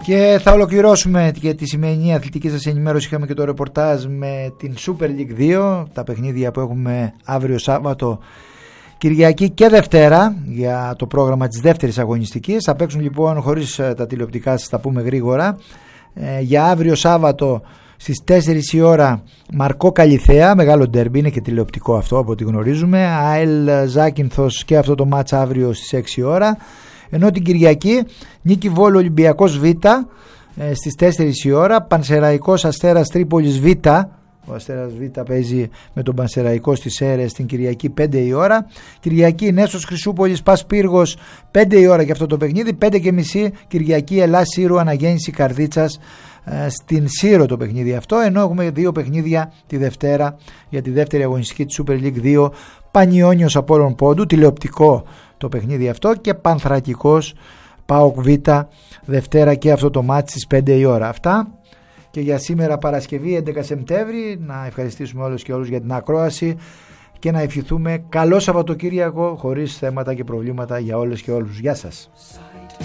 Και θα ολοκληρώσουμε και τη σημερινή αθλητική σας ενημέρωση. Είχαμε και το ρεπορτάζ με την Super League 2, τα παιχνίδια που έχουμε αύριο Σάββατο, Κυριακή και Δευτέρα για το πρόγραμμα της δεύτερης αγωνιστικής. Θα παίξουν λοιπόν, χωρίς τα τηλεοπτικά σας τα πούμε γρήγορα, για αύριο Σάββατο στις 4 η ώρα Μαρκό Καλιθέα, μεγάλο ντέρμπι, είναι και τηλεοπτικό αυτό από ό,τι γνωρίζουμε. ΑΕΛ Ζάκυνθος και αυτό το μάτς αύριο στις 6 η ώρα. Ενώ την Κυριακή Νίκη Βόλου Ολυμπιακός Β στις 4 η ώρα, Πανσεραϊκός Αστέρας Τρίπολης Β. Ο Αστέρας Β παίζει με τον Πανσεραϊκό στις Σέρρες την Κυριακή 5 η ώρα. Κυριακή Νέσος Χρυσούπολης Πας Πύργος 5 η ώρα και αυτό το παιχνίδι. 5:30 Κυριακή Ελλάς Σύρου Αναγέννηση Καρδίτσας στην Σύρο το παιχνίδι αυτό. Ενώ έχουμε δύο παιχνίδια τη Δευτέρα για τη δεύτερη αγωνιστική της Super League 2. Πανιόνιος Απόλλων Πόντου, τηλεοπτικό το παιχνίδι αυτό, και Πανθρακικός ΠΑΟΚ Β Δευτέρα και αυτό το μάτι στις 5 η ώρα. Αυτά και για σήμερα Παρασκευή 11 Σεπτέμβρη. Να ευχαριστήσουμε όλους και όλους για την ακρόαση και να ευχηθούμε καλό Σαββατοκύριακο χωρίς θέματα και προβλήματα για όλες και όλους. Γεια σας.